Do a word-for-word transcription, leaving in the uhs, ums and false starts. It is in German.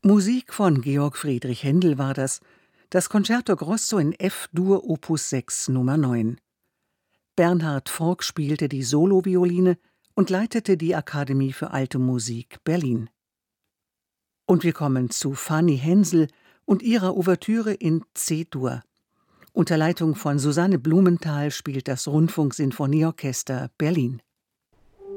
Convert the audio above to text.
Musik von Georg Friedrich Händel war das, das Concerto Grosso in F-Dur Opus sechs Nummer neun. Bernhard Forck spielte die Solovioline und leitete die Akademie für Alte Musik Berlin. Und wir kommen zu Fanny Hensel und ihrer Ouvertüre in C-Dur. Unter Leitung von Susanne Blumenthal spielt das Rundfunksinfonieorchester Berlin.